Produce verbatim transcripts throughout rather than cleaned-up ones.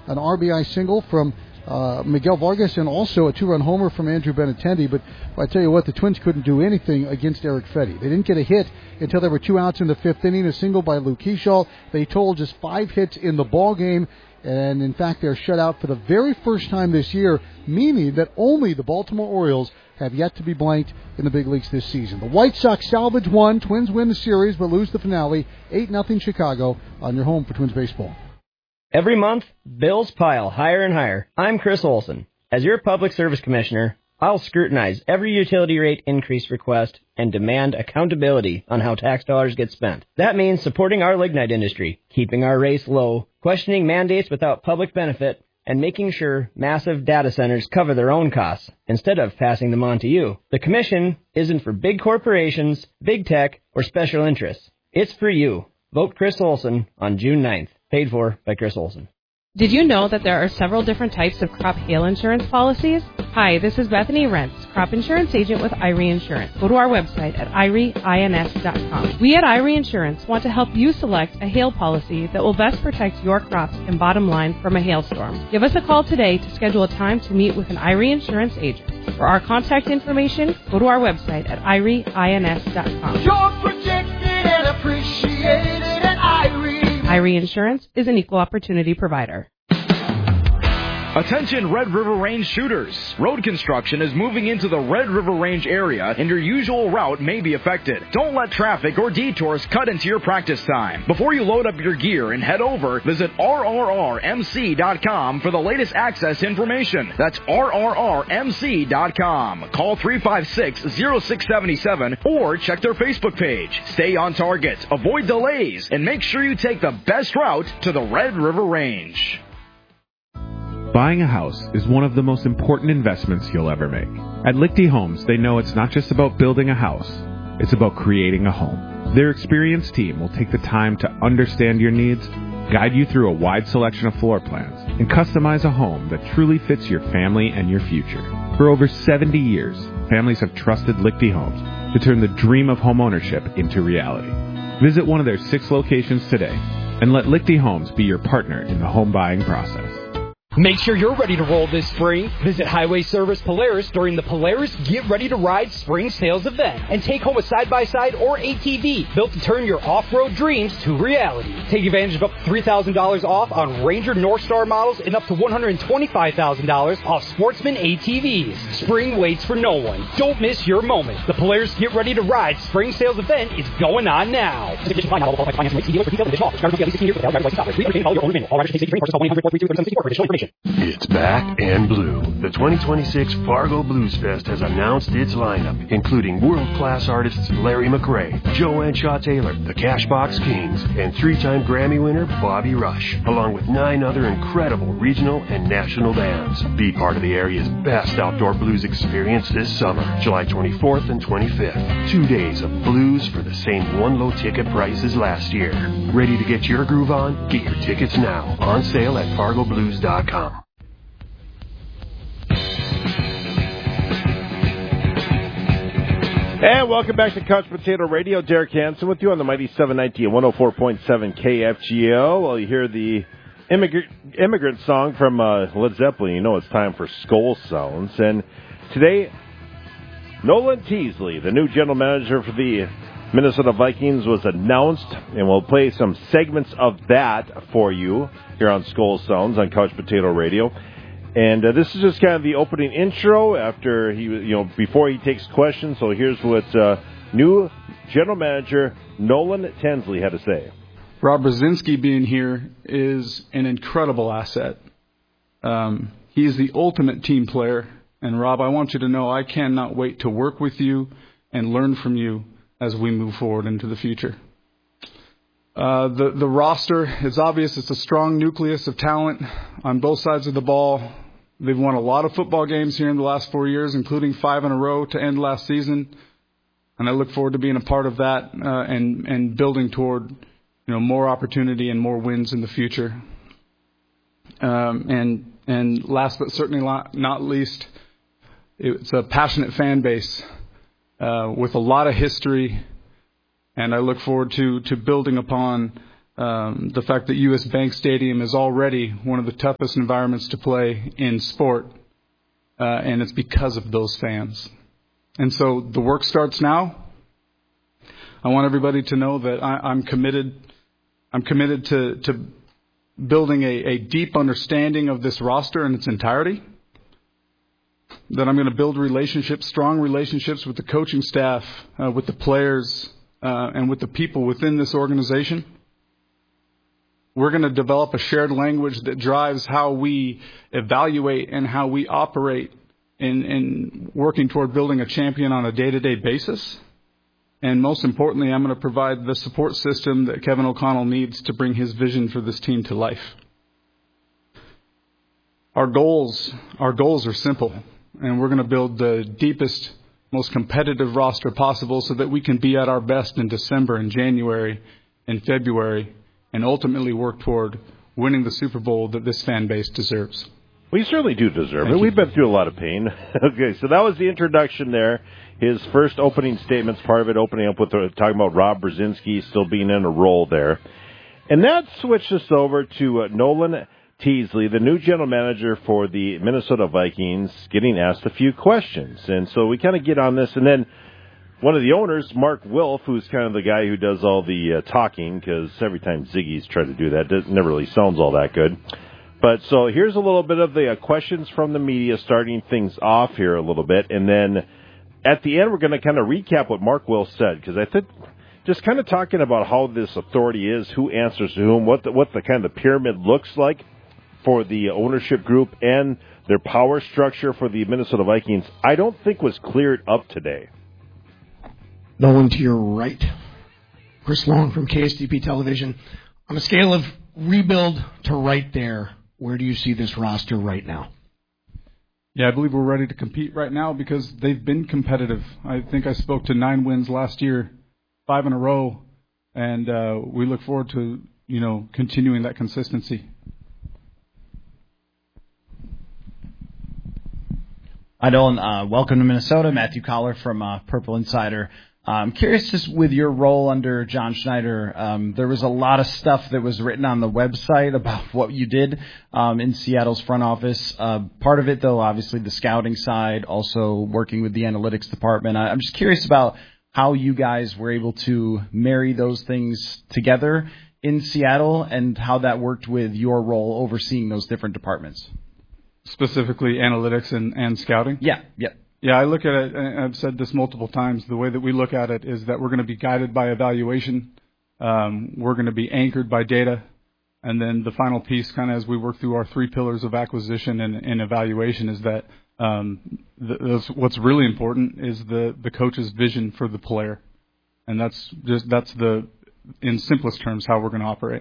an R B I single from uh, Miguel Vargas and also a two-run homer from Andrew Benintendi. But I tell you what, the Twins couldn't do anything against Eric Fedde. They didn't get a hit until there were two outs in the fifth inning, a single by Luke Keeschall. They totaled just five hits in the ball game. And, in fact, they're shut out for the very first time this year, meaning that only the Baltimore Orioles have yet to be blanked in the big leagues this season. The White Sox salvage one. Twins win the series but lose the finale. eight nothing Chicago on your home for Twins baseball. Every month, bills pile higher and higher. I'm Chris Olson. As your public service commissioner, I'll scrutinize every utility rate increase request and demand accountability on how tax dollars get spent. That means supporting our lignite industry, keeping our rates low, questioning mandates without public benefit, and making sure massive data centers cover their own costs instead of passing them on to you. The commission isn't for big corporations, big tech, or special interests. It's for you. Vote Chris Olson on June ninth. Paid for by Chris Olson. Did you know that there are several different types of crop hail insurance policies? Hi, this is Bethany Rentz, crop insurance agent with I R E Insurance. Go to our website at I R E ins dot com. We at I R E Insurance want to help you select a hail policy that will best protect your crops and bottom line from a hailstorm. Give us a call today to schedule a time to meet with an I R E Insurance agent. For our contact information, go to our website at I R E ins dot com. You're protected and appreciated at I R E. I R E Insurance is an equal opportunity provider. Attention Red River Range shooters. Road construction is moving into the Red River Range area and your usual route may be affected. Don't let traffic or detours cut into your practice time. Before you load up your gear and head over, visit R R R M C dot com for the latest access information. That's R R R M C dot com. Call three five six, zero six seven seven or check their Facebook page. Stay on target, avoid delays, and make sure you take the best route to the Red River Range. Buying a house is one of the most important investments you'll ever make. At Lichty Homes, they know it's not just about building a house, it's about creating a home. Their experienced team will take the time to understand your needs, guide you through a wide selection of floor plans, and customize a home that truly fits your family and your future. For over seventy years, families have trusted Lichty Homes to turn the dream of homeownership into reality. Visit one of their six locations today and let Lichty Homes be your partner in the home buying process. Make sure you're ready to roll this spring. Visit Highway Service Polaris during the Polaris Get Ready to Ride Spring Sales event and take home a side-by-side or A T V built to turn your off-road dreams to reality. Take advantage of up to three thousand dollars off on Ranger North Star models and up to one hundred twenty-five thousand dollars off Sportsman A T Vs. Spring waits for no one. Don't miss your moment. The Polaris Get Ready to Ride Spring Sales event is going on now. It's back and blue. The twenty twenty-six Fargo Blues Fest has announced its lineup, including world-class artists Larry McRae, Joanne Shaw Taylor, the Cashbox Kings, and three-time Grammy winner Bobby Rush, along with nine other incredible regional and national bands. Be part of the area's best outdoor blues experience this summer, July twenty-fourth and twenty-fifth. Two days of blues for the same one-low ticket price as last year. Ready to get your groove on? Get your tickets now. On sale at fargo blues dot com. And welcome back to Couch Potato Radio. Derek Hansen with you on the Mighty seven ninety and one oh four point seven K F G O. Well, you hear the immigrant, immigrant song from uh, Led Zeppelin. You know it's time for Skull Sounds. And today, Nolan Teasley, the new general manager for the Minnesota Vikings, was announced, and we'll play some segments of that for you here on Skull Sounds on Couch Potato Radio. And uh, this is just kind of the opening intro after he, you know, before he takes questions. So here's what uh, new general manager Nolan Teasley had to say. Rob Brzezinski being here is an incredible asset. Um, he is the ultimate team player. And Rob, I want you to know I cannot wait to work with you and learn from you as we move forward into the future. Uh, the, the roster, it's obvious it's a strong nucleus of talent on both sides of the ball. They've won a lot of football games here in the last four years, including five in a row to end last season. And I look forward to being a part of that uh, and, and building toward, you know, more opportunity and more wins in the future. Um, and, and last but certainly not least, it's a passionate fan base uh, with a lot of history. And I look forward to, to building upon um, the fact that U S Bank Stadium is already one of the toughest environments to play in sport, uh, and it's because of those fans. And so the work starts now. I want everybody to know that I, I'm committed. I'm committed to, to building a, a deep understanding of this roster in its entirety. That I'm going to build relationships, strong relationships with the coaching staff, uh, with the players, uh, and with the people within this organization. We're going to develop a shared language that drives how we evaluate and how we operate in, in working toward building a champion on a day-to-day basis. And most importantly, I'm going to provide the support system that Kevin O'Connell needs to bring his vision for this team to life. Our goals, our goals are simple, and we're going to build the deepest, most competitive roster possible so that we can be at our best in December and January and February and ultimately work toward winning the Super Bowl that this fan base deserves. We certainly do deserve Thank it. you. We've been through a lot of pain. Okay, so that was the introduction there. His first opening statements, part of it opening up with uh, talking about Rob Brzezinski still being in a role there. And that switched us over to uh, Nolan Teasley, the new general manager for the Minnesota Vikings, getting asked a few questions. And so we kind of get on this, and then one of the owners, Mark Wilf, who's kind of the guy who does all the uh, talking, because every time Ziggy's tried to do that, it never really sounds all that good. But so here's a little bit of the uh, questions from the media, starting things off here a little bit. And then at the end, we're going to kind of recap what Mark Wilf said, because I think just kind of talking about how this authority is, who answers to whom, what the, what the kind of pyramid looks like for the ownership group and their power structure for the Minnesota Vikings, I don't think was cleared up today. No one to your right. Chris Long from K S D P Television. On a scale of rebuild to right there, where do you see this roster right now? Yeah, I believe we're ready to compete right now because they've been competitive. I think I spoke to nine wins last year, five in a row, and uh, we look forward to, you know, continuing that consistency. Hi, Nolan. Uh, welcome to Minnesota. Matthew Collar from uh, Purple Insider. I'm curious, just with your role under John Schneider, um, there was a lot of stuff that was written on the website about what you did um, in Seattle's front office. Uh, part of it, though, obviously the scouting side, also working with the analytics department. I, I'm just curious about how you guys were able to marry those things together in Seattle and how that worked with your role overseeing those different departments. Specifically analytics and, and scouting? Yeah, yeah. Yeah, I look at it, and I've said this multiple times, the way that we look at it is that we're going to be guided by evaluation, um, we're going to be anchored by data, and then the final piece, kind of as we work through our three pillars of acquisition and, and evaluation, is that um, the, what's really important is the, the coach's vision for the player, and that's just that's the, in simplest terms, how we're going to operate.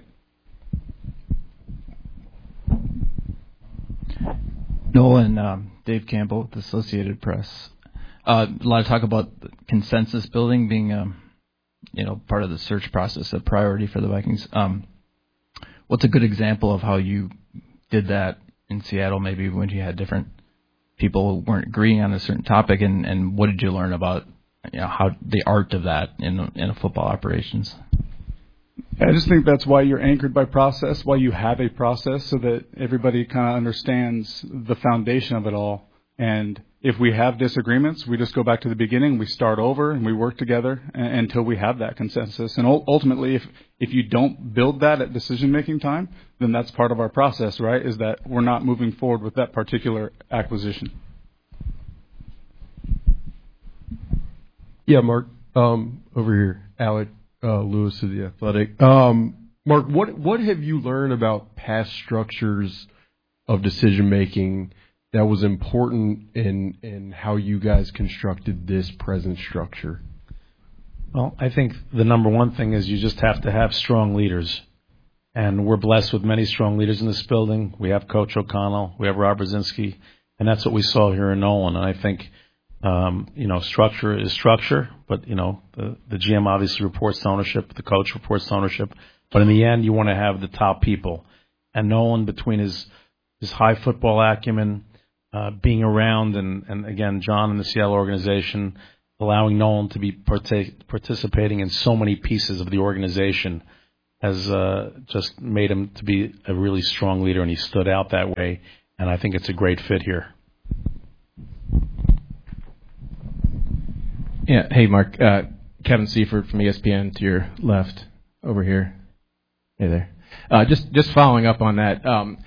Nolan, um, Dave Campbell with the Associated Press. Uh, a lot of talk about consensus building being, um, you know, part of the search process, a priority for the Vikings. Um, what's a good example of how you did that in Seattle, maybe when you had different people who weren't agreeing on a certain topic, and, and what did you learn about, you know, how the art of that in in football operations? I just think that's why you're anchored by process, why you have a process, so that everybody kind of understands the foundation of it all. And if we have disagreements, we just go back to the beginning, we start over, and we work together until we have that consensus. And ultimately, if if you don't build that at decision-making time, then that's part of our process, right, is that we're not moving forward with that particular acquisition. Yeah, Mark, um, over here, Alec. Uh, Lewis of the Athletic. Um, Mark, what what have you learned about past structures of decision making that was important in in how you guys constructed this present structure? Well, I think the number one thing is you just have to have strong leaders, and we're blessed with many strong leaders in this building. We have Coach O'Connell, we have Rob Brzezinski, and that's what we saw here in Nolan. And I think. Um, you know, structure is structure, but, you know, the, the G M obviously reports to ownership, the coach reports to ownership, but in the end, you want to have the top people. And Nolan, between his, his high football acumen, uh, being around, and, and again, John and the Seattle organization, allowing Nolan to be partake, participating in so many pieces of the organization, has uh, just made him to be a really strong leader, and he stood out that way. And I think it's a great fit here. Yeah. Hey, Mark. Uh, Kevin Seifert from E S P N to your left over here. Hey there. Uh, just just following up on that, um,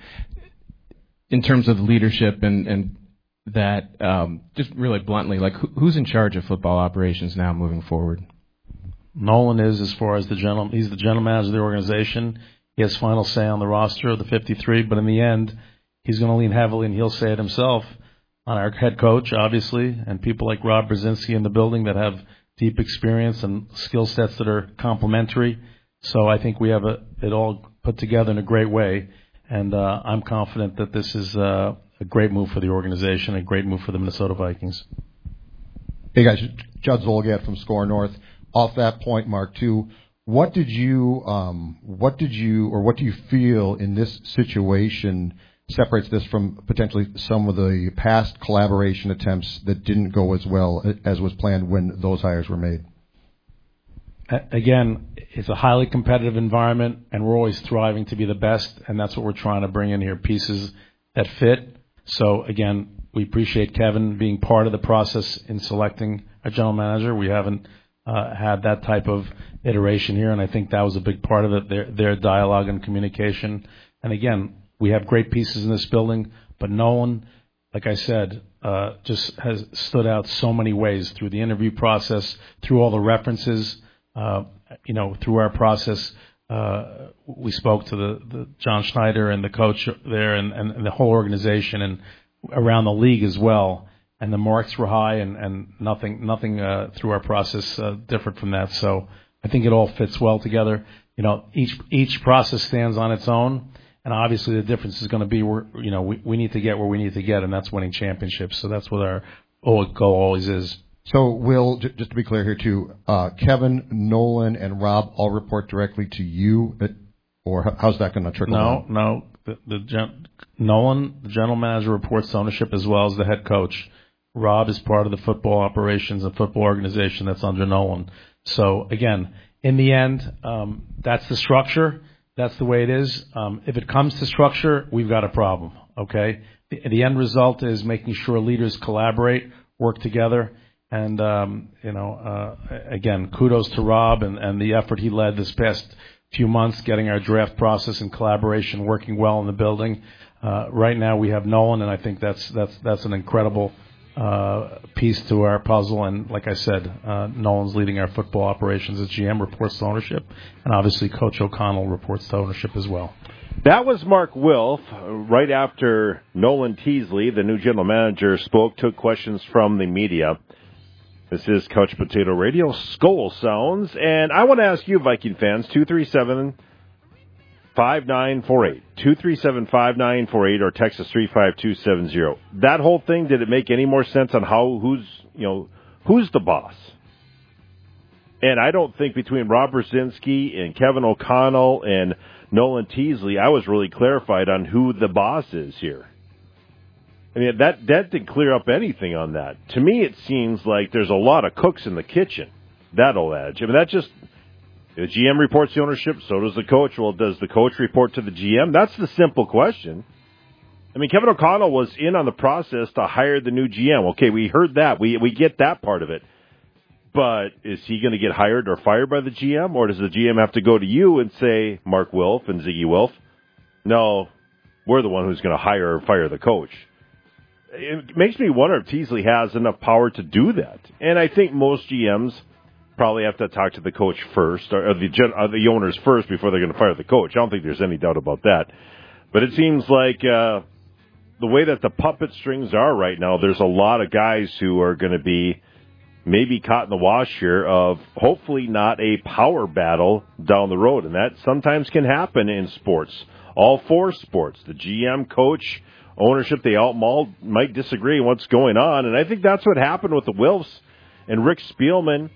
in terms of leadership and, and that, um, just really bluntly, like who, who's in charge of football operations now moving forward? Nolan is, as far as the general, he's the general manager of the organization. He has final say on the roster of the fifty-three, but in the end, he's going to lean heavily, and he'll say it himself, on our head coach, obviously, and people like Rob Brzezinski in the building that have deep experience and skill sets that are complementary. So I think we have a, it all put together in a great way, and uh, I'm confident that this is uh, a great move for the organization, a great move for the Minnesota Vikings. Hey guys, Judd Zolgad from Score North. Off that point, Mark, too, what did you, um, what did you, or what do you feel in this situation separates this from potentially some of the past collaboration attempts that didn't go as well as was planned when those hires were made? Again, it's a highly competitive environment, and we're always striving to be the best, and that's what we're trying to bring in here, pieces that fit. So, again, we appreciate Kevin being part of the process in selecting a general manager. We haven't uh, had that type of iteration here, and I think that was a big part of it, their, their dialogue and communication. And, again, we have great pieces in this building, but Nolan, like I said, uh, just has stood out so many ways through the interview process, through all the references. Uh, you know, through our process, uh, we spoke to the, the John Schneider and the coach there, and, and, and the whole organization, and around the league as well. And the marks were high, and, and nothing, nothing uh, through our process uh, differed from that. So I think it all fits well together. You know, each each process stands on its own, and obviously the difference is going to be where, you know, we, we need to get where we need to get, and that's winning championships. So that's what our goal always is. So, Will, j- just to be clear here, too, uh, Kevin, Nolan, and Rob all report directly to you, at, or how's that going to trickle no, down? No, no. The, the gen- Nolan, the general manager, reports to ownership as well as the head coach. Rob is part of the football operations and football organization that's under Nolan. So, again, in the end, um, that's the structure. That's the way it is. Um, if it comes to structure, we've got a problem, okay? The, the end result is making sure leaders collaborate, work together. And, um, you know, uh, again, kudos to Rob and, and the effort he led this past few months, getting our draft process and collaboration working well in the building. Uh, right now we have Nolan, and I think that's that's that's an incredible uh, piece to our puzzle. And like I said, uh, Nolan's leading our football operations as G M, reports to ownership, and obviously Coach O'Connell reports to ownership as well. That was Mark Wilf. Right after Nolan Teasley, the new general manager, spoke, took questions from the media. This is Couch Potato Radio, Skull Sounds, and I want to ask you, Viking fans, two three seven, five nine four eight, two three seven, five nine four eight, or text us three five two seven zero. That whole thing, did it make any more sense on how, who's, you know, who's the boss? And I don't think between Rob Brzezinski and Kevin O'Connell and Nolan Teasley, I was really clarified on who the boss is here. I mean, that, that didn't clear up anything on that. To me, it seems like there's a lot of cooks in the kitchen, that old adage. I mean, that just, the G M reports the ownership, so does the coach. Well, does the coach report to the G M? That's the simple question. I mean, Kevin O'Connell was in on the process to hire the new G M. Okay, we heard that. We we get that part of it. But is he going to get hired or fired by the G M? Or does the G M have to go to you and say, Mark Wilf and Ziggy Wilf, no, we're the one who's going to hire or fire the coach? It makes me wonder if Teasley has enough power to do that. And I think most G Ms probably have to talk to the coach first, or the or the owners first, before they're going to fire the coach. I don't think there's any doubt about that. But it seems like uh, the way that the puppet strings are right now, there's a lot of guys who are going to be maybe caught in the wash here of hopefully not a power battle down the road. And that sometimes can happen in sports, all four sports. The G M, coach, ownership, they all might disagree on what's going on. And I think that's what happened with the Wilfs and Rick Spielman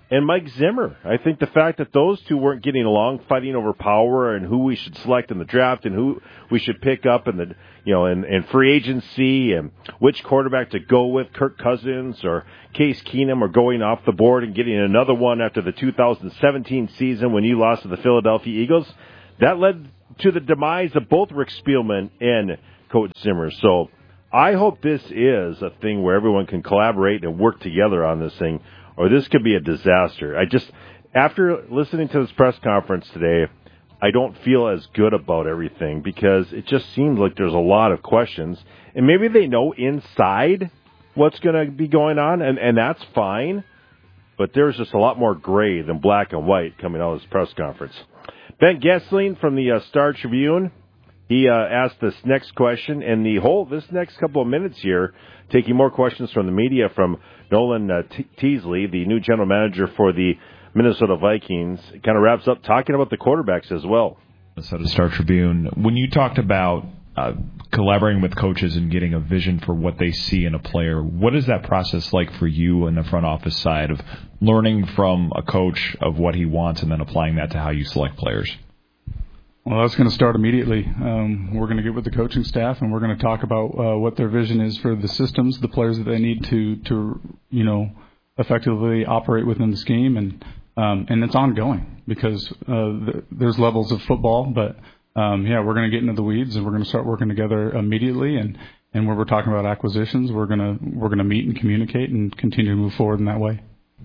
and Mike Zimmer. I think the fact that those two weren't getting along, fighting over power and who we should select in the draft and who we should pick up in the, you know, in, in free agency and which quarterback to go with, Kirk Cousins or Case Keenum, or going off the board and getting another one after the two thousand seventeen season when you lost to the Philadelphia Eagles. That led to the demise of both Rick Spielman and Coach Zimmer. So I hope this is a thing where everyone can collaborate and work together on this thing, or this could be a disaster. I just, after listening to this press conference today, I don't feel as good about everything because it just seems like there's a lot of questions. And maybe they know inside what's going to be going on, and, and that's fine. But there's just a lot more gray than black and white coming out of this press conference. Ben Gessling from the uh, Star Tribune, he uh, asked this next question, and the whole, this next couple of minutes here, taking more questions from the media from Nolan uh, T- Teasley, the new general manager for the Minnesota Vikings, kind of wraps up talking about the quarterbacks as well. Minnesota Star Tribune, when you talked about uh, collaborating with coaches and getting a vision for what they see in a player, what is that process like for you in the front office side of learning from a coach of what he wants and then applying that to how you select players? Well, that's going to start immediately. Um, we're going to get with the coaching staff, and we're going to talk about uh, what their vision is for the systems, the players that they need to, to you know, effectively operate within the scheme, and um, and it's ongoing because uh, th- there's levels of football. But um, yeah, we're going to get into the weeds, and we're going to start working together immediately. And, and when we're talking about acquisitions, we're going to we're going to meet and communicate and continue to move forward in that way.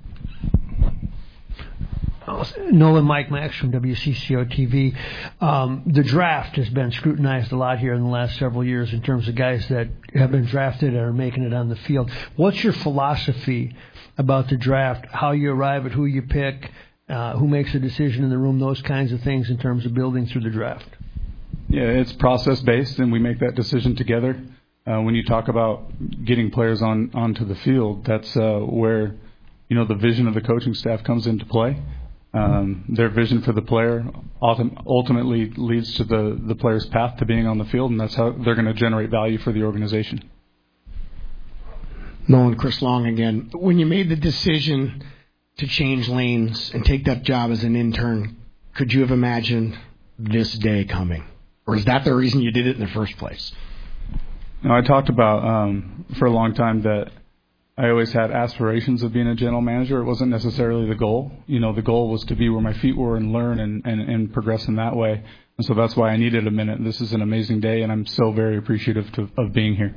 Nolan, Mike Max from W C C O T V. Um, the draft has been scrutinized a lot here in the last several years in terms of guys that have been drafted and are making it on the field. What's your philosophy about the draft, how you arrive at who you pick, uh, who makes a decision in the room, those kinds of things in terms of building through the draft? Yeah, it's process-based, and we make that decision together. Uh, when you talk about getting players on onto the field, that's uh, where, you know, the vision of the coaching staff comes into play. Um, their vision for the player ultimately leads to the, the player's path to being on the field, and that's how they're going to generate value for the organization. Nolan, Chris Long again. When you made the decision to change lanes and take that job as an intern, could you have imagined this day coming? Or is that the reason you did it in the first place? No, I talked about um, for a long time that I always had aspirations of being a general manager. It wasn't necessarily the goal. You know, the goal was to be where my feet were and learn and, and, and progress in that way. And so that's why I needed a minute. This is an amazing day, and I'm so very appreciative to, of being here.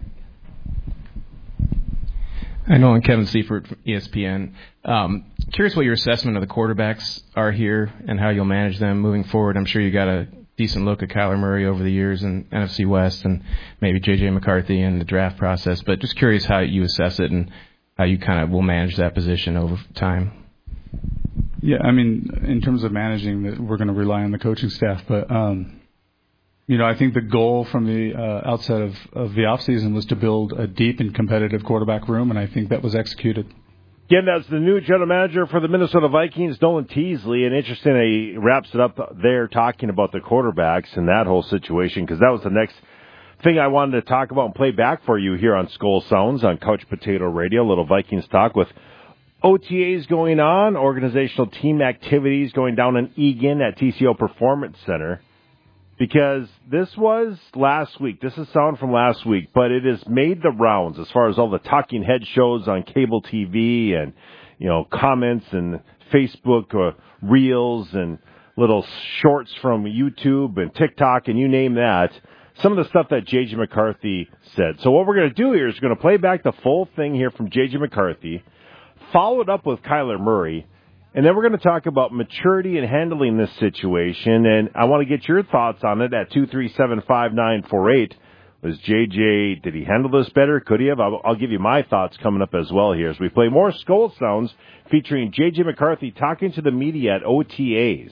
I know I'm Kevin Seifert from E S P N. Um, curious what your assessment of the quarterbacks are here and how you'll manage them moving forward. I'm sure you got a decent look at Kyler Murray over the years in N F C West and maybe J J McCarthy in the draft process, but just curious how you assess it and how you kind of will manage that position over time. Yeah, I mean, in terms of managing, that we're going to rely on the coaching staff, but um, you know, I think the goal from the uh, outset of, of the offseason was to build a deep and competitive quarterback room, and I think that was executed. Again, that's the new general manager for the Minnesota Vikings, Nolan Teasley, and interesting, he wraps it up there talking about the quarterbacks and that whole situation, because that was the next thing I wanted to talk about and play back for you here on Skull Sounds on Couch Potato Radio, a little Vikings talk with O T As going on, organizational team activities going down in Eagan at T C O Performance Center. Because this was last week. This is sound from last week, but it has made the rounds as far as all the talking head shows on cable T V and, you know, comments and Facebook uh, reels and little shorts from YouTube and TikTok and you name that. Some of the stuff that J J McCarthy said. So what we're going to do here is we're going to play back the full thing here from J J McCarthy, follow it up with Kyler Murray, and then we're going to talk about maturity and handling this situation, and I want to get your thoughts on it at two three seven, five nine four eight. Was J J, did he handle this better? Could he have? I'll, I'll give you my thoughts coming up as well here as we play more Skull Sounds featuring J J McCarthy talking to the media at O T As.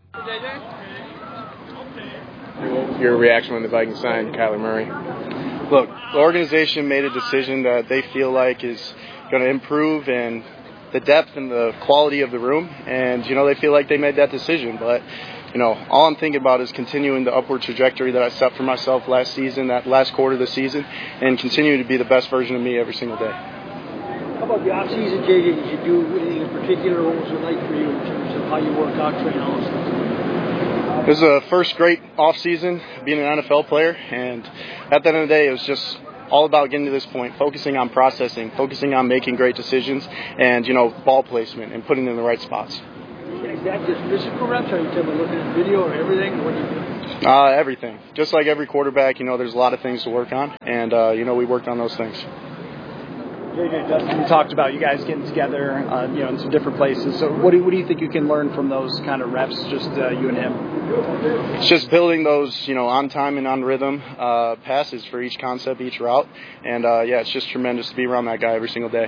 Your reaction when the Vikings signed Kyler Murray? Look, the organization made a decision that they feel like is going to improve and the depth and the quality of the room, and, you know, they feel like they made that decision. But, you know, all I'm thinking about is continuing the upward trajectory that I set for myself last season, that last quarter of the season, and continuing to be the best version of me every single day. How about the off season, J J? Did you do anything in particular? What was it like for you in terms of how you work out, train, all this stuff? It was a first great off season being an N F L player, and at the end of the day, it was just all about getting to this point, focusing on processing, focusing on making great decisions, and, you know, ball placement and putting it in the right spots. Is that just physical reps, or are you talking about looking at video or everything? Or what do you do? Uh, everything. Just like every quarterback, you know, there's a lot of things to work on, and, uh, you know, we worked on those things. J J, Justin, you talked about you guys getting together, uh, you know, in some different places. So, what do you, what do you think you can learn from those kind of reps, just uh, you and him? It's just building those, you know, on time and on rhythm uh, passes for each concept, each route, and uh, yeah, it's just tremendous to be around that guy every single day.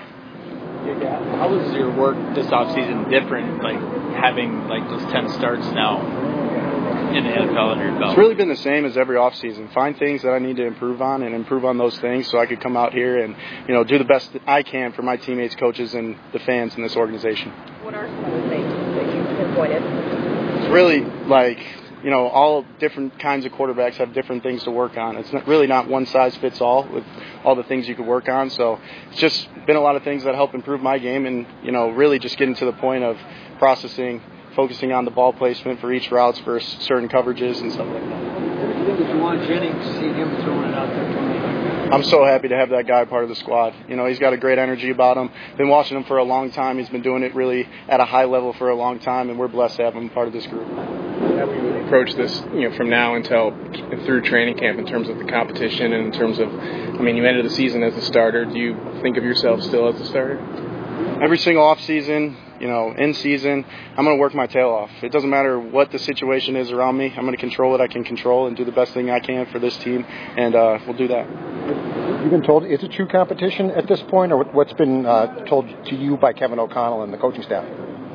How was your work this offseason different, like having like those ten starts now in the N F L under your belt? It's really been the same as every offseason. Find things that I need to improve on and improve on those things so I could come out here and, you know, do the best that I can for my teammates, coaches, and the fans in this organization. What are some of the things that you pinpointed? It's really like, you know, all different kinds of quarterbacks have different things to work on. It's not, really not one size fits all with all the things you could work on. So it's just been a lot of things that help improve my game and, you know, really just getting to the point of processing, focusing on the ball placement for each routes for certain coverages and stuff like that. What do you think of Juwan Jennings, seeing him throwing it out there? I'm so happy to have that guy part of the squad. You know, he's got a great energy about him. Been watching him for a long time. He's been doing it really at a high level for a long time, and we're blessed to have him part of this group. How we would approach this, you know, from now until through training camp in terms of the competition and in terms of, I mean, you ended the season as a starter. Do you think of yourself still as a starter? Every single off season, you know, in season, I'm going to work my tail off. It doesn't matter what the situation is around me. I'm going to control what I can control and do the best thing I can for this team, and uh, we'll do that. You've been told it's a true competition at this point, or what's been uh, told to you by Kevin O'Connell and the coaching staff?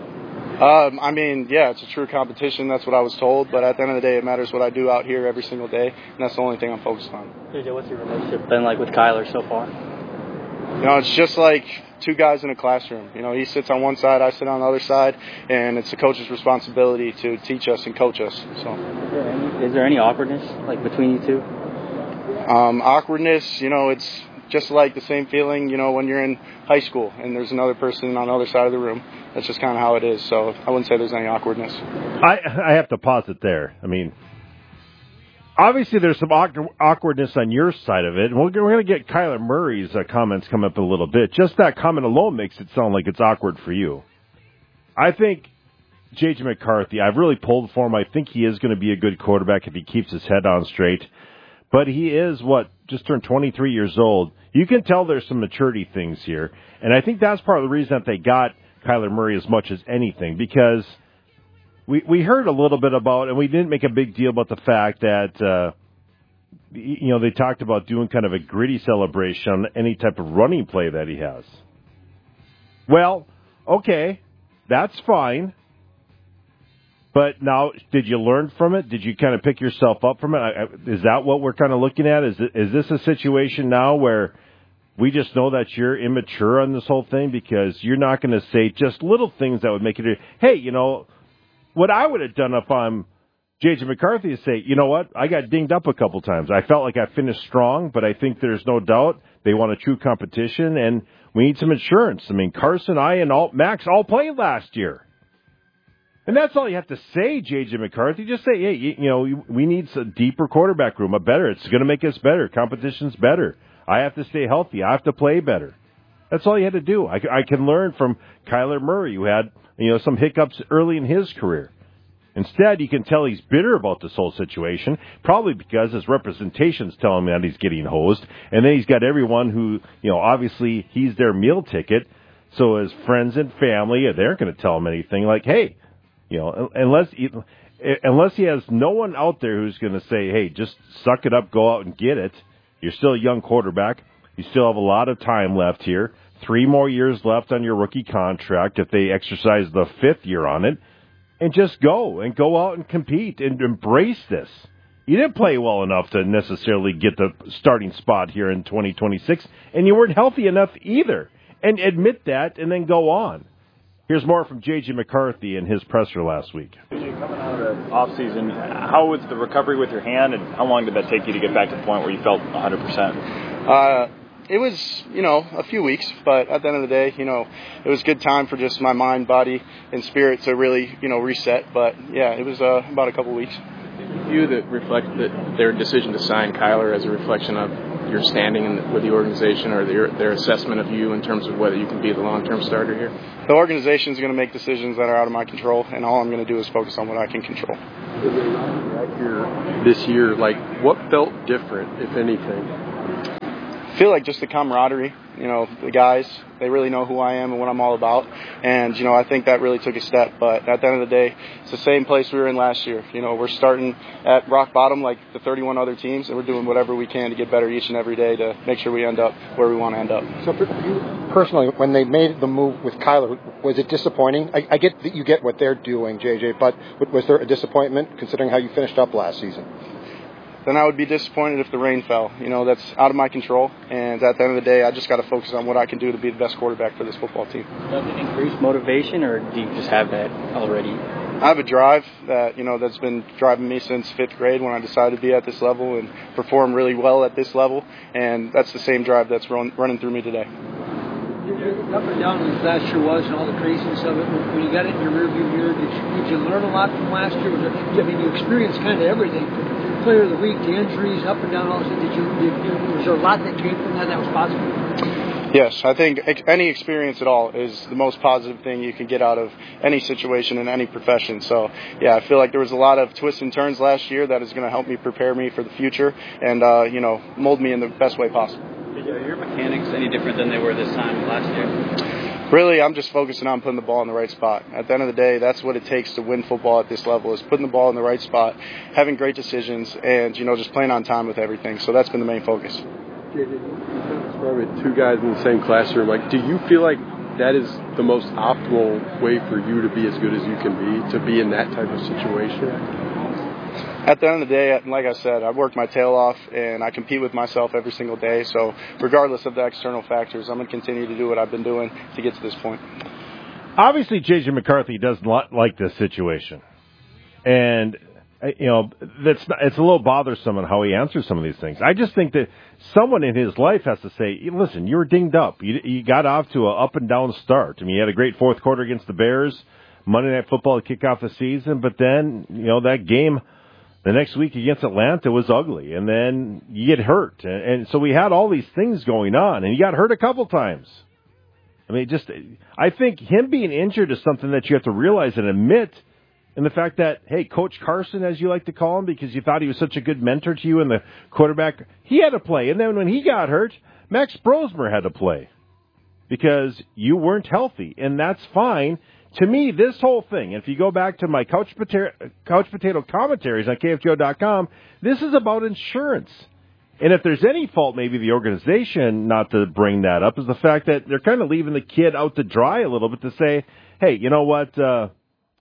Um, I mean, yeah, it's a true competition. That's what I was told. But at the end of the day, it matters what I do out here every single day, and that's the only thing I'm focused on. J J, what's your relationship been like with Kyler so far? You know, it's just like two guys in a classroom. You know, he sits on one side, I sit on the other side, and it's the coach's responsibility to teach us and coach us. So, is there any, is there any awkwardness like between you two? Um, awkwardness, you know, it's just like the same feeling, you know, when you're in high school and there's another person on the other side of the room. That's just kind of how it is. So I wouldn't say there's any awkwardness. I I have to pause it there. I mean, obviously there's some awkwardness on your side of it. And we're going to get Kyler Murray's uh, comments come up in a little bit. Just that comment alone makes it sound like it's awkward for you. I think J J McCarthy, I've really pulled for him. I think he is going to be a good quarterback if he keeps his head on straight. But he is, what, just turned twenty-three years old. You can tell there's some maturity things here. And I think that's part of the reason that they got Kyler Murray as much as anything, because we we heard a little bit about, and we didn't make a big deal about the fact that, uh, you know, they talked about doing kind of a gritty celebration on any type of running play that he has. Well, okay, that's fine. But now, did you learn from it? Did you kind of pick yourself up from it? Is that what we're kind of looking at? Is it, is this a situation now where we just know that you're immature on this whole thing because you're not going to say just little things that would make it, hey, you know, what I would have done if I'm J J McCarthy is say, you know what, I got dinged up a couple times. I felt like I finished strong, but I think there's no doubt they want a true competition, and we need some insurance. I mean, Carson, I, and all, Max all played last year. And that's all you have to say, J J McCarthy. Just say, hey, you, you know, we need a deeper quarterback room, a better. It's going to make us better. Competition's better. I have to stay healthy. I have to play better. That's all you had to do. I, I can learn from Kyler Murray, who had, you know, some hiccups early in his career. Instead, you can tell he's bitter about this whole situation, probably because his representation's telling him that he's getting hosed, and then he's got everyone who, you know, obviously he's their meal ticket, so his friends and family, they aren't going to tell him anything like, hey, you know, unless he, unless he has no one out there who's going to say, hey, just suck it up, go out and get it. You're still a young quarterback. You still have a lot of time left here. Three more years left on your rookie contract if they exercise the fifth year on it. And just go and go out and compete and embrace this. You didn't play well enough to necessarily get the starting spot here in twenty twenty-six, and you weren't healthy enough either. And admit that and then go on. Here's more from J J McCarthy in his presser last week. J J, coming out of the offseason, how was the recovery with your hand, and how long did that take you to get back to the point where you felt one hundred percent? Uh, it was, you know, a few weeks, but at the end of the day, you know, it was good time for just my mind, body, and spirit to really, you know, reset. But, yeah, it was uh, about a couple weeks. You that reflect that their decision to sign Kyler as a reflection of your standing in, with the organization or their, their assessment of you in terms of whether you can be the long-term starter here? The organization is going to make decisions that are out of my control, and all I'm going to do is focus on what I can control. Here this year, like, what felt different, if anything? I feel like just the camaraderie, you know, the guys, they really know who I am and what I'm all about. And, you know, I think that really took a step. But at the end of the day, it's the same place we were in last year. You know, we're starting at rock bottom like the thirty-one other teams, and we're doing whatever we can to get better each and every day to make sure we end up where we want to end up. So for you personally, when they made the move with Kyler, was it disappointing? I, I get that you get what they're doing, J J, but was there a disappointment considering how you finished up last season? Then I would be disappointed if the rain fell. You know, that's out of my control. And at the end of the day, I just got to focus on what I can do to be the best quarterback for this football team. Does it increase motivation, or do you just have that already? I have a drive that, you know, that's been driving me since fifth grade when I decided to be at this level and perform really well at this level. And that's the same drive that's run, running through me today. Up and down as last year was and all the craziness of it, when you got it in your rearview mirror, did you, did you learn a lot from last year? Was there, I mean, you experienced kind of everything. Player of the week, the injuries, up and down, all that. Did you, did you, was there a lot that came from that that was positive? Yes, I think any experience at all is the most positive thing you can get out of any situation in any profession. So, yeah, I feel like there was a lot of twists and turns last year that is going to help me prepare me for the future and, uh, you know, mold me in the best way possible. Are your mechanics any different than they were this time last year? Really, I'm just focusing on putting the ball in the right spot. At the end of the day, that's what it takes to win football at this level, is putting the ball in the right spot, having great decisions, and, you know, just playing on time with everything. So that's been the main focus. Probably two guys in the same classroom. Like, do you feel like that is the most optimal way for you to be as good as you can be, to be in that type of situation? At the end of the day, like I said, I work my tail off, and I compete with myself every single day. So regardless of the external factors, I'm going to continue to do what I've been doing to get to this point. Obviously, J J McCarthy doesn't like this situation. And, you know, that's not, it's a little bothersome on how he answers some of these things. I just think that someone in his life has to say, listen, you were dinged up. You, you got off to an up-and-down start. I mean, you had a great fourth quarter against the Bears, Monday Night Football to kick off the season, but then, you know, that game the next week against Atlanta was ugly, and then you get hurt. And, and so we had all these things going on, and you got hurt a couple times. I mean, just I think him being injured is something that you have to realize and admit, and the fact that, hey, Coach Carson, as you like to call him, because you thought he was such a good mentor to you and the quarterback, he had to play. And then when he got hurt, Max Brosmer had to play because you weren't healthy, and that's fine. To me, this whole thing, if you go back to my Couch Potato, Couch Potato commentaries on K F G O dot com, this is about insurance. And if there's any fault, maybe the organization, not to bring that up, is the fact that they're kind of leaving the kid out to dry a little bit to say, hey, you know what, uh,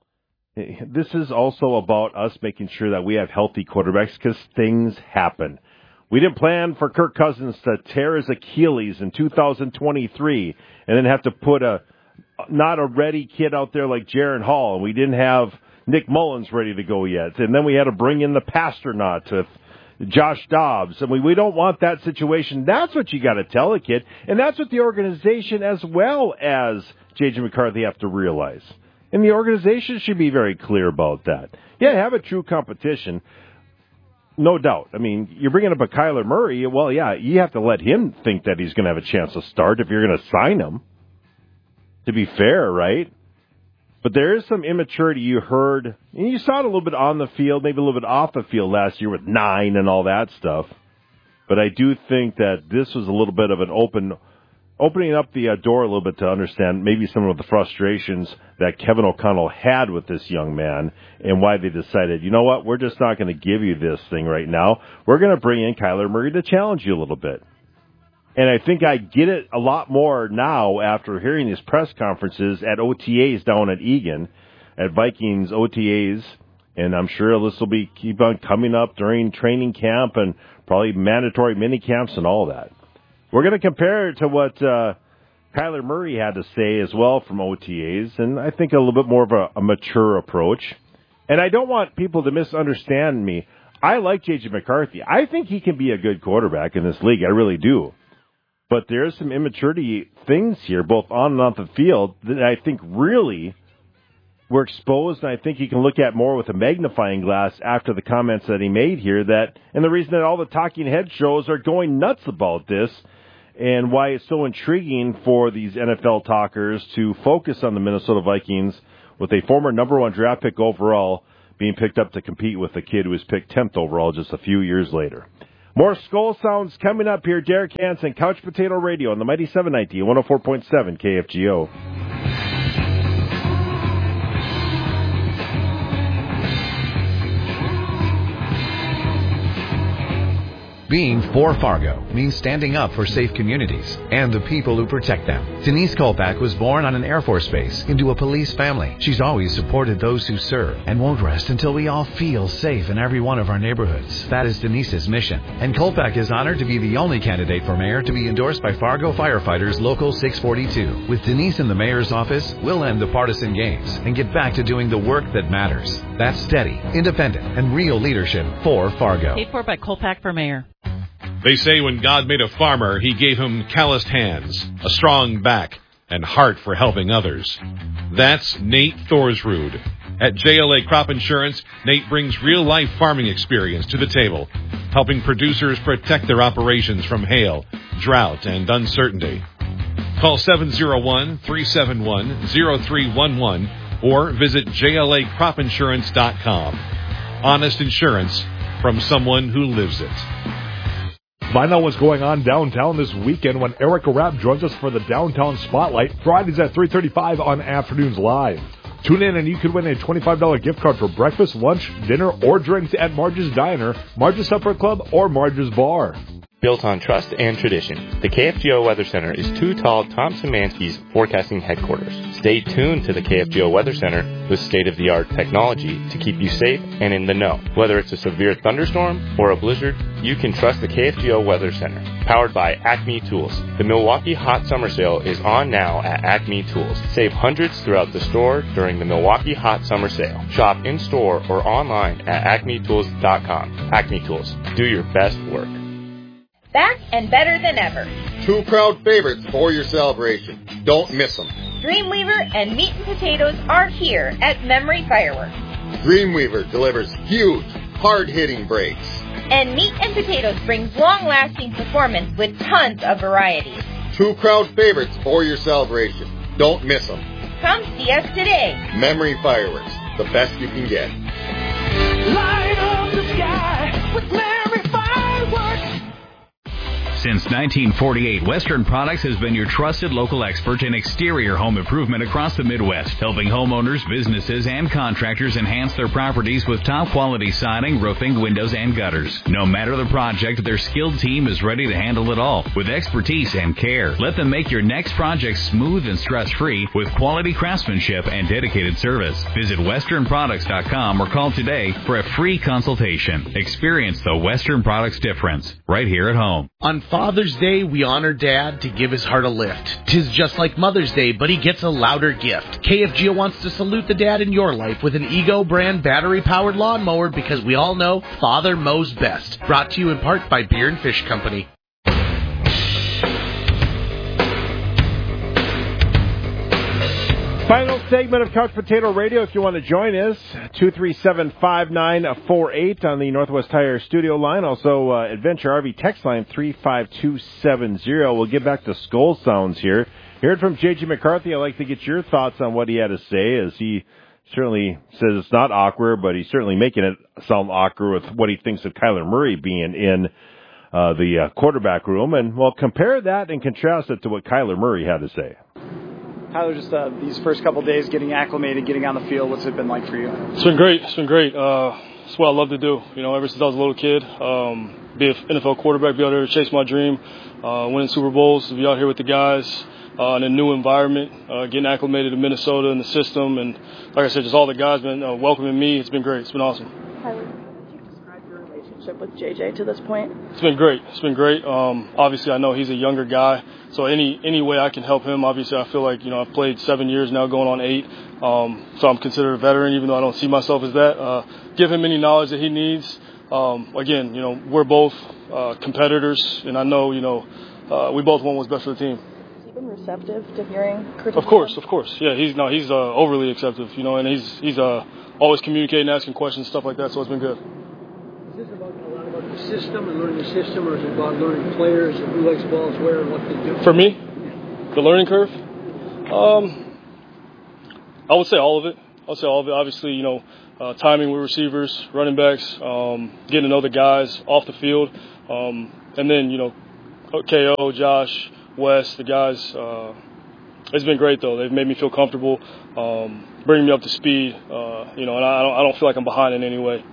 this is also about us making sure that we have healthy quarterbacks because things happen. We didn't plan for Kirk Cousins to tear his Achilles in two thousand twenty-three and then have to put a not a ready kid out there like Jaron Hall, and we didn't have Nick Mullins ready to go yet. And then we had to bring in the Pasternaut to Josh Dobbs. I mean, we don't want that situation. That's what you got to tell a kid, and that's what the organization as well as J J McCarthy have to realize. And the organization should be very clear about that. Yeah, have a true competition, no doubt. I mean, you're bringing up a Kyler Murray. Well, yeah, you have to let him think that he's going to have a chance to start if you're going to sign him. To be fair, right? But there is some immaturity you heard, and you saw it a little bit on the field, maybe a little bit off the field last year with nine and all that stuff. But I do think that this was a little bit of an open, opening up the uh, door a little bit to understand maybe some of the frustrations that Kevin O'Connell had with this young man and why they decided, you know what, we're just not going to give you this thing right now. We're going to bring in Kyler Murray to challenge you a little bit. And I think I get it a lot more now after hearing these press conferences at O T As down at Egan, at Vikings O T As, and I'm sure this will be keep on coming up during training camp and probably mandatory mini camps and all that. We're going to compare it to what uh, Kyler Murray had to say as well from O T As, and I think a little bit more of a, a mature approach. And I don't want people to misunderstand me. I like J J McCarthy. I think he can be a good quarterback in this league. I really do. But there's some immaturity things here, both on and off the field, that I think really were exposed, and I think you can look at more with a magnifying glass after the comments that he made here. That and the reason that all the talking head shows are going nuts about this, and why it's so intriguing for these N F L talkers to focus on the Minnesota Vikings with a former number one draft pick overall being picked up to compete with the kid who was picked tenth overall just a few years later. More Skull Sounds coming up here. Derek Hansen, Couch Potato Radio on the Mighty seven ninety, one oh four point seven K F G O. Being for Fargo means standing up for safe communities and the people who protect them. Denise Kolpak was born on an Air Force base into a police family. She's always supported those who serve and won't rest until we all feel safe in every one of our neighborhoods. That is Denise's mission. And Kolpak is honored to be the only candidate for mayor to be endorsed by Fargo Firefighters Local six forty-two. With Denise in the mayor's office, we'll end the partisan games and get back to doing the work that matters. That's steady, independent, and real leadership for Fargo. Paid for by Kolpak for mayor. They say when God made a farmer, he gave him calloused hands, a strong back, and heart for helping others. That's Nate Thorsrud. At J L A Crop Insurance, Nate brings real-life farming experience to the table, helping producers protect their operations from hail, drought, and uncertainty. Call seven oh one, three seven one, oh three one one or visit J L A crop insurance dot com. Honest insurance from someone who lives it. Find out what's going on downtown this weekend when Erica Rapp joins us for the Downtown Spotlight, Fridays at three thirty-five on Afternoons Live. Tune in and you could win a twenty-five dollars gift card for breakfast, lunch, dinner, or drinks at Marge's Diner, Marge's Supper Club, or Marge's Bar. Built on trust and tradition, the K F G O Weather Center is too tall Tom Szymanski's forecasting headquarters. Stay tuned to the K F G O Weather Center with state-of-the-art technology to keep you safe and in the know. Whether it's a severe thunderstorm or a blizzard, you can trust the K F G O Weather Center. Powered by Acme Tools. The Milwaukee Hot Summer Sale is on now at Acme Tools. Save hundreds throughout the store during the Milwaukee Hot Summer Sale. Shop in-store or online at acme tools dot com. Acme Tools. Do your best work. Back and better than ever. Two crowd favorites for your celebration. Don't miss them. Dreamweaver and Meat and Potatoes are here at Memory Fireworks. Dreamweaver delivers huge, hard-hitting breaks. And Meat and Potatoes brings long-lasting performance with tons of varieties. Two crowd favorites for your celebration. Don't miss them. Come see us today. Memory Fireworks, the best you can get. Light up the sky with Memory Fireworks. Since nineteen forty-eight, Western Products has been your trusted local expert in exterior home improvement across the Midwest, helping homeowners, businesses, and contractors enhance their properties with top-quality siding, roofing, windows, and gutters. No matter the project, their skilled team is ready to handle it all with expertise and care. Let them make your next project smooth and stress-free with quality craftsmanship and dedicated service. Visit western products dot com or call today for a free consultation. Experience the Western Products difference right here at home. On Father's Day, we honor Dad to give his heart a lift. 'Tis just like Mother's Day, but he gets a louder gift. K F G O wants to salute the dad in your life with an Ego brand battery-powered lawnmower because we all know Father mows best. Brought to you in part by Beer and Fish Company. Final segment of Couch Potato Radio. If you want to join us, two three seven, five nine four eight on the Northwest Tire studio line. Also, uh, Adventure R V text line three five two seven zero. We'll get back to Skull Sounds here. Heard from J J McCarthy. I'd like to get your thoughts on what he had to say, as he certainly says it's not awkward, but he's certainly making it sound awkward with what he thinks of Kyler Murray being in uh, the uh, quarterback room. And we'll compare that and contrast it to what Kyler Murray had to say. Tyler, just uh, these first couple of days getting acclimated, getting on the field, what's it been like for you? It's been great. It's been great. Uh, it's what I love to do. You know, ever since I was a little kid, um, be an N F L quarterback, be out there to chase my dream, uh, winning Super Bowls, to be out here with the guys uh, in a new environment, uh, getting acclimated to Minnesota and the system. And like I said, just all the guys been uh, welcoming me. It's been great. It's been awesome. Tyler, how would you describe your relationship with J J to this point? It's been great. It's been great. Um, obviously, I know he's a younger guy. So any any way I can help him, obviously I feel like, you know, I've played seven years now, going on eight. Um, so I'm considered a veteran, even though I don't see myself as that. Uh, give him any knowledge that he needs. Um, again, you know, we're both uh, competitors, and I know, you know, uh, we both want what's best for the team. Has he been receptive to hearing criticism? Of course, of course. Yeah, he's no, he's uh, overly acceptive, you know, and he's he's uh, always communicating, asking questions, stuff like that. So it's been good. Is this about a lot about the system and learning the system, or is it about learning players and who likes balls where and what they do? For me, the learning curve. Um, I would say all of it. I would say all of it. Obviously, you know, uh, timing with receivers, running backs, um, getting to know the guys off the field, um, and then, you know, K O, Josh, Wes, the guys. Uh, it's been great though. They've made me feel comfortable, um, bringing me up to speed. Uh, you know, and I don't, I don't feel like I'm behind in any way.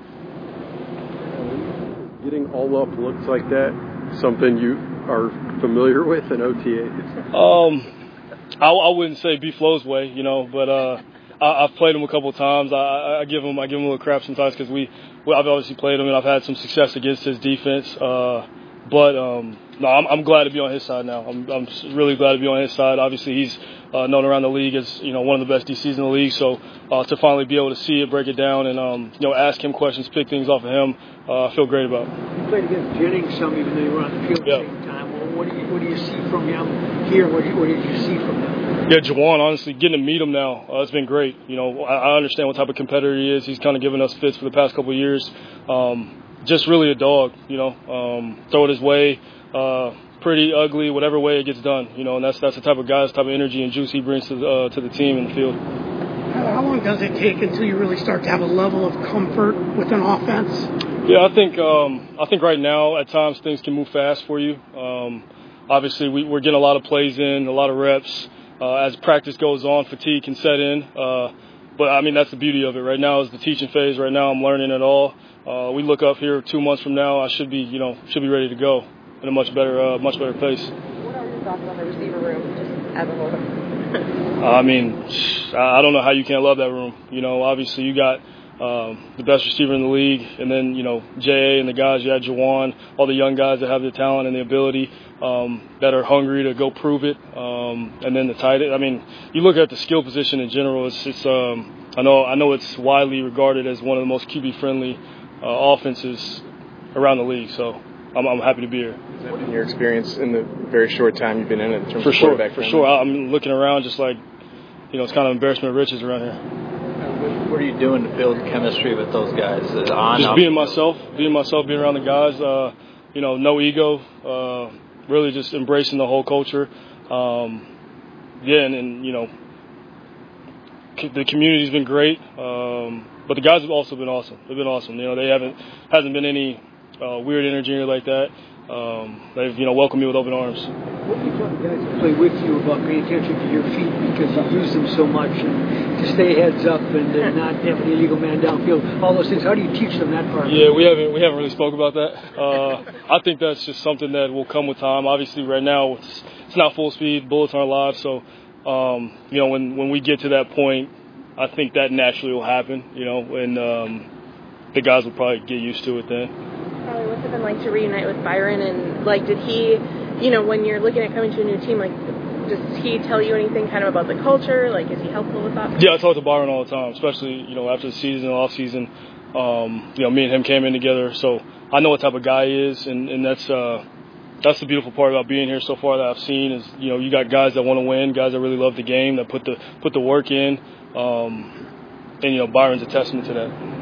Getting all up looks like that something you are familiar with in O T As? Um, I, I wouldn't say B Flow's way, you know, but uh, I, I've played him a couple of times. I, I give him I give him a little crap sometimes because we, we I've obviously played him and I've had some success against his defense. Uh, but um, no, I'm, I'm glad to be on his side now. I'm, I'm really glad to be on his side. Obviously, he's uh, known around the league as, you know, one of the best D Cs in the league. So uh, to finally be able to see it, break it down, and um, you know, ask him questions, pick things off of him, uh, I feel great about. You played against Jennings some, even though you were on the field at yeah. the same time. Well, what do you what do you see from him here? What, do you, what did you see from him? Yeah, Juwan, honestly, getting to meet him now, uh, it's been great. You know, I, I understand what type of competitor he is. He's kind of given us fits for the past couple of years. Um, just really a dog, you know, um, throw it his way. Uh, pretty, ugly, whatever way it gets done, you know, and that's that's the type of guy, the type of energy and juice he brings to the, uh, to the team in the field. How long does it take until you really start to have a level of comfort with an offense? Yeah, I think um, I think right now at times things can move fast for you. Um, obviously, we, we're getting a lot of plays in, a lot of reps. Uh, as practice goes on, fatigue can set in. Uh, but I mean, that's the beauty of it. Right now is the teaching phase. Right now, I'm learning it all. Uh, we look up here two months from now, I should be, you know, should be ready to go in a much better, uh, much better pace. What are your thoughts on the receiver room, just as a whole? I mean, I don't know how you can't love that room. You know, obviously you got um, the best receiver in the league, and then, you know, J A and the guys. You had Juwan, all the young guys that have the talent and the ability, um, that are hungry to go prove it. Um, and then the tight end. I mean, you look at the skill position in general. It's, it's um, I know, I know it's widely regarded as one of the most Q B-friendly uh, offenses around the league. So I'm, I'm happy to be here. Has that been your experience in the very short time you've been in it in terms for of sure, quarterback? For friendly? sure. I'm looking around just like, you know, it's kind of embarrassment of riches around here. What are you doing to build chemistry with those guys? Is it on, just off? being myself, being myself, being around the guys. Uh, you know, no ego. Uh, really just embracing the whole culture. Um, yeah, and, and you know, c- the community's been great. Um, but the guys have also been awesome. They've been awesome. You know, they haven't hasn't been any uh, weird energy or like that. Um, they've, you know, welcomed me with open arms. What do you tell the guys that play with you about paying attention to your feet because you use them so much, and to stay heads up and, and not have an illegal man downfield, all those things? How do you teach them that part? Yeah, we haven't we haven't really spoke about that. Uh, I think that's just something that will come with time. Obviously, right now it's, it's not full speed. Bullets aren't live, so um, you know, when when we get to that point, I think that naturally will happen. You know, and um, the guys will probably get used to it then. Probably, what's it been like to reunite with Byron? And, like, did he, you know, when you're looking at coming to a new team, like, does he tell you anything kind of about the culture? Like, is he helpful with that? Yeah, I talk to Byron all the time, especially, you know, after the season, off season. Um, you know, me and him came in together, so I know what type of guy he is, and, and that's uh, that's the beautiful part about being here so far that I've seen is, you know, you got guys that want to win, guys that really love the game, that put the put the work in, um, and, you know, Byron's a testament to that.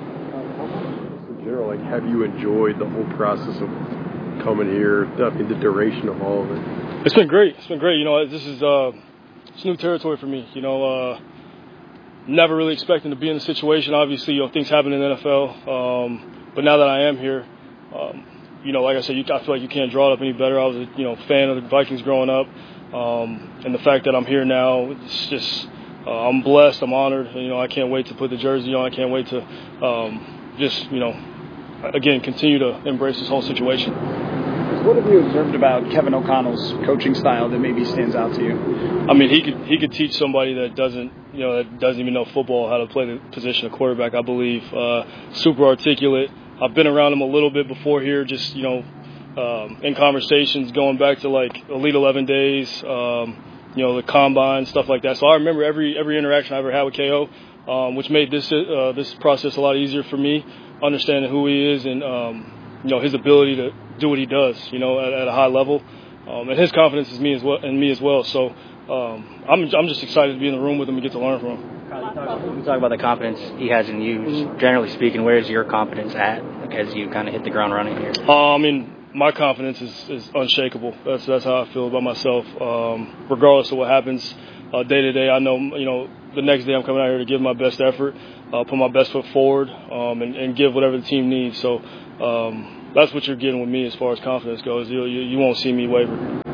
Like, have you enjoyed the whole process of coming here? I mean, the duration of all of it. It's been great. It's been great. You know, this is uh, it's new territory for me. You know, uh, never really expecting to be in the situation. Obviously, you know, things happen in the N F L. Um, but now that I am here, um, you know, like I said, you, I feel like you can't draw it up any better. I was a you know fan of the Vikings growing up, um, and the fact that I'm here now, it's just uh, I'm blessed. I'm honored. You know, I can't wait to put the jersey on. I can't wait to um, just you know. Again, continue to embrace this whole situation. What have you observed about Kevin O'Connell's coaching style that maybe stands out to you? I mean, he could he could teach somebody that doesn't you know that doesn't even know football how to play the position of quarterback. I believe uh, super articulate. I've been around him a little bit before here, just you know, um, in conversations going back to like Elite eleven days, um, you know, the combine, stuff like that. So I remember every every interaction I ever had with K O, um, which made this uh, this process a lot easier for me. Understanding who he is and, um, you know, his ability to do what he does, you know, at, at a high level. um, and his confidence is me as well, in me as well. So um, I'm I'm just excited to be in the room with him and get to learn from him. You talk about the confidence he has in you. Mm-hmm. Generally speaking, where is your confidence at like, as you kind of hit the ground running here? Uh, I mean, my confidence is, is unshakable. That's that's how I feel about myself. Um, regardless of what happens uh, day to day, I know you know the next day I'm coming out here to give my best effort, uh, put my best foot forward, um, and, and give whatever the team needs. So um, that's what you're getting with me as far as confidence goes. You you, you won't see me waver.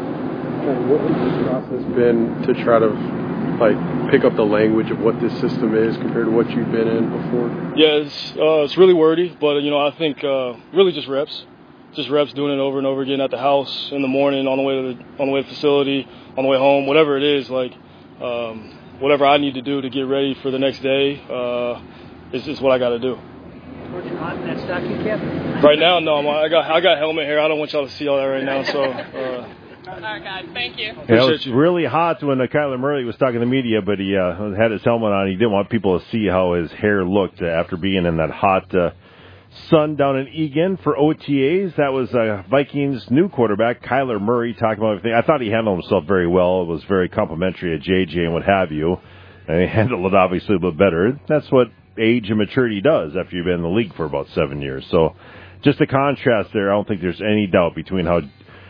What has the process been to try to like pick up the language of what this system is compared to what you've been in before? Yeah, it's uh, it's really wordy, but you know I think uh, really just reps. Just reps doing it over and over again at the house, in the morning, on the way to the on the way to the facility, on the way home, whatever it is. Like um, whatever I need to do to get ready for the next day uh, is is what I got to do. What's your hot in that stocking cap? Right now, no. I'm, I got I got helmet hair. I don't want y'all to see all that right now. So. Uh, All right, guys. Thank you. Yeah, it was really hot when uh, Kyler Murray was talking to the media, but he uh, had his helmet on. He didn't want people to see how his hair looked uh, after being in that hot. Uh, Sun down in Eagan for O T As. That was uh, Vikings' new quarterback, Kyler Murray, talking about everything. I thought he handled himself very well. It was very complimentary of J J and what have you. And he handled it obviously a bit better. That's what age and maturity does after you've been in the league for about seven years. So just a contrast there. I don't think there's any doubt between how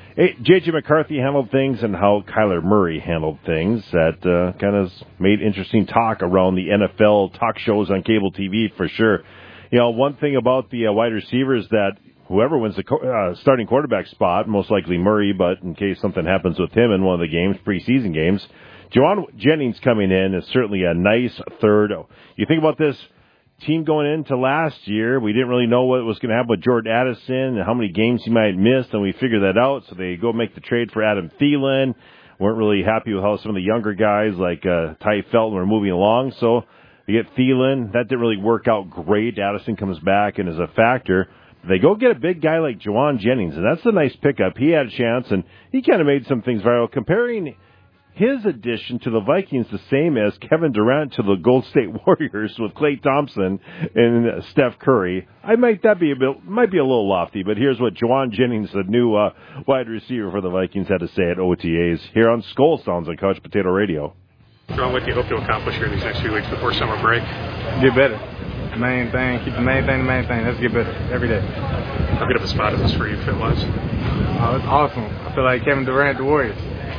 J J McCarthy handled things and how Kyler Murray handled things. That uh, kind of made interesting talk around the N F L talk shows on cable T V for sure. You know, one thing about the uh, wide receivers that whoever wins the co- uh, starting quarterback spot, most likely Murray, but in case something happens with him in one of the games, preseason games, Jauan Jennings coming in is certainly a nice third. You think about this team going into last year, we didn't really know what was going to happen with Jordan Addison and how many games he might miss, and we figured that out, so they go make the trade for Adam Thielen. Weren't really happy with how some of the younger guys like uh, Ty Felton were moving along, so they get Thielen. That didn't really work out great. Addison comes back and is a factor. They go get a big guy like Jauan Jennings, and that's a nice pickup. He had a chance, and he kind of made some things viral. Comparing his addition to the Vikings the same as Kevin Durant to the Golden State Warriors with Klay Thompson and Steph Curry, I might that be a bit, might be a little lofty, but here's what Jauan Jennings, the new uh, wide receiver for the Vikings, had to say at O T As here on Skull Sounds on Couch Potato Radio. John, what do you hope to accomplish here these next few weeks before summer break? Get better. The main thing. Keep the main thing the main thing. Let's get better every day. How good of a spot is this for you fit-wise? Oh, it's awesome. I feel like Kevin Durant, the Warriors.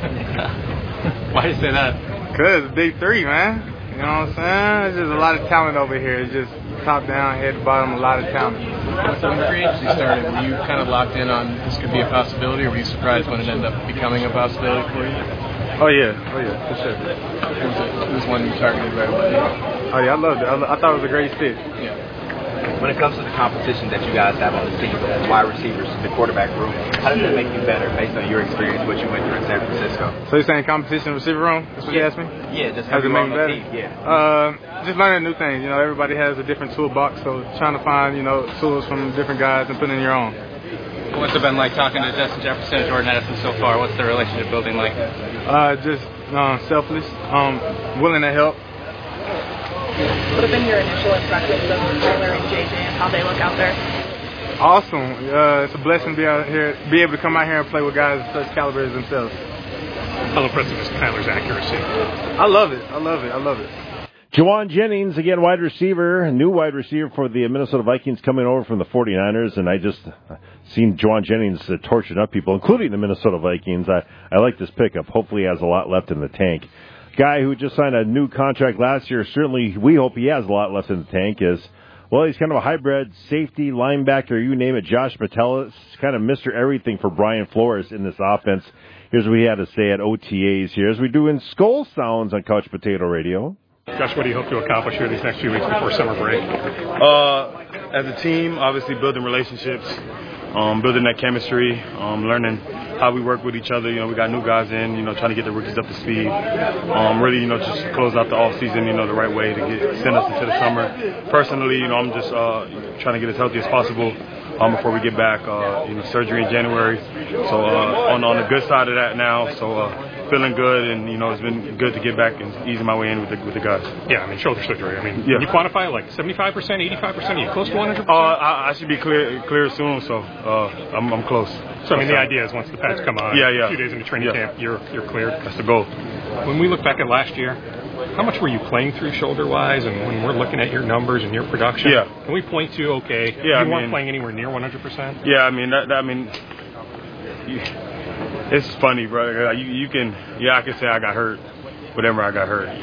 Why do you say that? Because big three, man. You know what I'm saying? There's just a lot of talent over here. It's just top down, head to bottom, a lot of talent. So when free agency started, were you kind of locked in on this could be a possibility, or were you surprised when it ended up becoming a possibility for you? Oh, yeah. Oh, yeah, for sure. It was, a, it was one you targeted right away. Oh, yeah, I loved it. I, I thought it was a great fit. Yeah. When it comes to the competition that you guys have on the team, the wide receivers, the quarterback room, how does that make you better based on your experience, what you went through in San Francisco? So you're saying competition in the receiver room? That's what yeah. you asked me? Yeah, just how does it make me better? Team, yeah. Uh, just learning new things. You know, everybody has a different toolbox, so trying to find, you know, tools from different guys and putting in your own. What's it been like talking to Justin Jefferson and Jordan Addison so far? What's the relationship building like? Uh, just uh, selfless, um, willing to help. What have been your initial impressions of Kyler and J J and how they look out there? Awesome. Uh, it's a blessing to be out here, be able to come out here and play with guys of such caliber as themselves. How impressive is Kyler's accuracy? I love it. I love it. I love it. Jauan Jennings, again, wide receiver, new wide receiver for the Minnesota Vikings coming over from the forty-niners, and I just seen Jauan Jennings uh, torching up people, including the Minnesota Vikings. I, I like this pickup. Hopefully he has a lot left in the tank. Guy who just signed a new contract last year, certainly we hope he has a lot left in the tank, is, well, he's kind of a hybrid safety, linebacker, you name it. Josh Metellus, kind of Mister Everything for Brian Flores in this offense. Here's what he had to say at O T As here, as we do in Skull Sounds on Couch Potato Radio. Josh, what do you hope to accomplish here these next few weeks before summer break? Uh, as a team, obviously building relationships, um, building that chemistry, um, learning how we work with each other. You know, we got new guys in, you know, trying to get the rookies up to speed. Um, really, you know, just close out the off season, you know, the right way to get send us into the summer. Personally, you know, I'm just uh, trying to get as healthy as possible um, before we get back. Uh, you know, surgery in January, so uh, on on the good side of that now. So. Uh, feeling good, and you know it's been good to get back and easing my way in with the with the guys. Yeah, I mean shoulder surgery. I mean, yeah. Can you quantify it, like seventy-five percent, eighty-five percent? Are you close to one hundred Uh, percent? I, I should be clear clear soon, so uh, I'm I'm close. So I mean the idea is once the pads come on, yeah, yeah. a few days into training yeah. camp, you're you're cleared. That's the goal. When we look back at last year, how much were you playing through shoulder-wise? And when we're looking at your numbers and your production, yeah. can we point to, okay, yeah, you I weren't mean, playing anywhere near one hundred percent? Yeah, I mean, that, that, I mean, you, it's funny, bro. You, you can, yeah, I can say I got hurt, whatever I got hurt.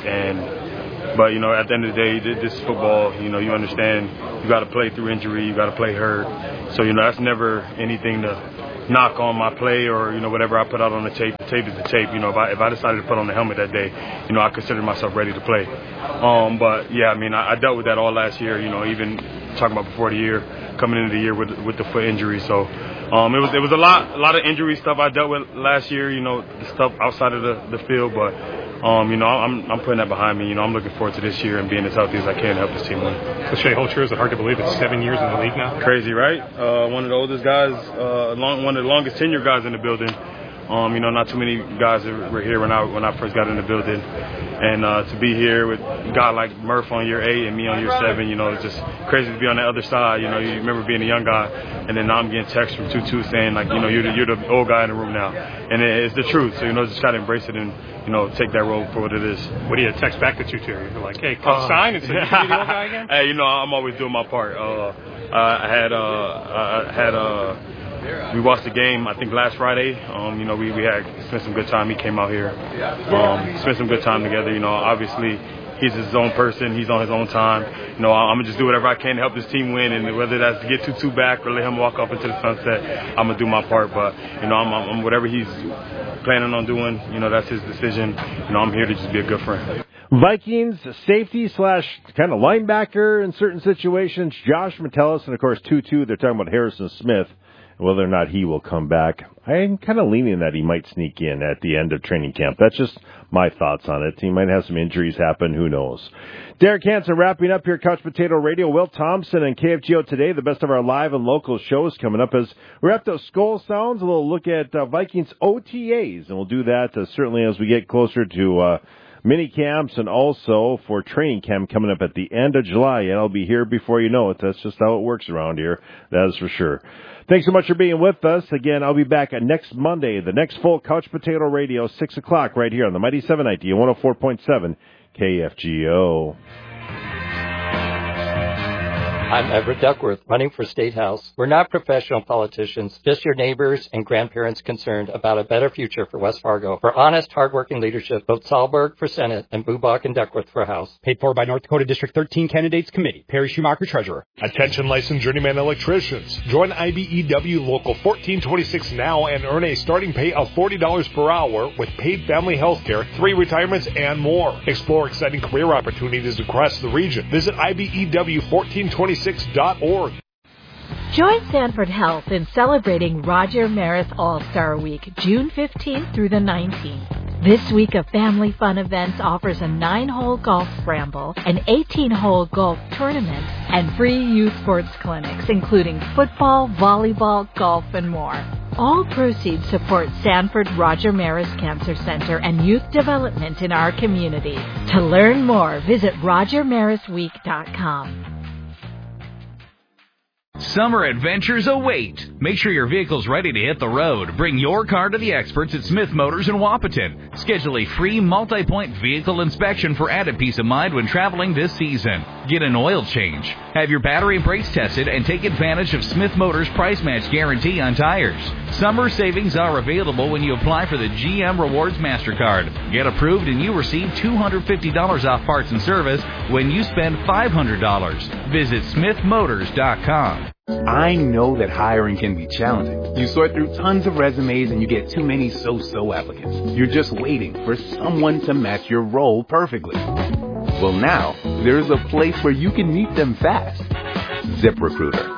and But, you know, at the end of the day, this is football. You know, you understand you got to play through injury, you got to play hurt. So, you know, that's never anything to knock on my play or, you know, whatever I put out on the tape. The tape is the tape. You know, if I if I decided to put on the helmet that day, you know, I considered myself ready to play. Um, but, yeah, I mean, I, I dealt with that all last year, you know, even talking about before the year, coming into the year with with the foot injury. So um, it was it was a lot a lot of injury stuff I dealt with last year, you know, the stuff outside of the, the field. But, um, you know, I'm I'm putting that behind me. You know, I'm looking forward to this year and being as healthy as I can to help this team win. So, Shea Holcher, is it hard to believe it's seven years in the league now? Crazy, right? Uh, one of the oldest guys, uh, long, one of the longest tenure guys in the building. Um, you know, not too many guys were here when I when I first got in the building, and uh, to be here with a guy like Murph on year eight and me on year seven, you know, it's just crazy to be on the other side. You know, you remember being a young guy, and then now I'm getting texts from two two saying like, you know, you're the, you're the old guy in the room now, and it's the truth. So you know, just gotta embrace it and you know, take that role for what it is. What do you text back to two two? You're like, hey, come uh, sign and say you can be the old guy again. Hey, you know, I'm always doing my part. Uh, I had uh, I had uh. We watched the game, I think, last Friday. Um, you know, we, we had spent some good time. He came out here, um, spent some good time together. You know, obviously, he's his own person. He's on his own time. You know, I'm going to just do whatever I can to help this team win. And whether that's to get two two back or let him walk off into the sunset, I'm going to do my part. But, you know, I'm, I'm whatever he's planning on doing, you know, that's his decision. You know, I'm here to just be a good friend. Vikings safety slash kind of linebacker in certain situations, Josh Metellus, and, of course, two two. They're talking about Harrison Smith. Whether or not he will come back, I'm kind of leaning that he might sneak in at the end of training camp. That's just my thoughts on it. He might have some injuries happen. Who knows? Derek Hansen wrapping up here, Couch Potato Radio. Will Thompson and K F G O Today, the best of our live and local shows coming up as we wrap those Skull Sounds, a little look at uh, Vikings O T As, and we'll do that uh, certainly as we get closer to uh, mini camps and also for training camp coming up at the end of July, and I'll be here before you know it. That's just how it works around here. That is for sure. Thanks so much for being with us. Again, I'll be back next Monday, the next full Couch Potato Radio, six o'clock right here on the Mighty seven ninety, one oh four point seven K F G O. I'm Everett Duckworth, running for State House. We're not professional politicians, just your neighbors and grandparents concerned about a better future for West Fargo. For honest, hardworking leadership, vote Sahlberg for Senate and Bubach and Duckworth for House. Paid for by North Dakota District thirteen Candidates Committee. Perry Schumacher, Treasurer. Attention licensed journeyman electricians. Join I B E W Local fourteen twenty-six now and earn a starting pay of forty dollars per hour with paid family health care, three retirements, and more. Explore exciting career opportunities across the region. Visit I B E W fourteen twenty-six dot org. Join Sanford Health in celebrating Roger Maris All-Star Week, June fifteenth through the nineteenth. This week of family fun events offers a nine-hole golf scramble, an eighteen-hole golf tournament, and free youth sports clinics, including football, volleyball, golf, and more. All proceeds support Sanford Roger Maris Cancer Center and youth development in our community. To learn more, visit roger maris week dot com. Summer adventures await. Make sure your vehicle's ready to hit the road. Bring your car to the experts at Smith Motors in Wapaton. Schedule a free multi-point vehicle inspection for added peace of mind when traveling this season. Get an oil change. Have your battery and brakes tested and take advantage of Smith Motors price match guarantee on tires. Summer savings are available when you apply for the G M Rewards MasterCard. Get approved and you receive two hundred fifty dollars off parts and service when you spend five hundred dollars. Visit smith motors dot com. I know that hiring can be challenging. You sort through tons of resumes and you get too many so-so applicants. You're just waiting for someone to match your role perfectly. Well, now, there's a place where you can meet them fast. ZipRecruiter.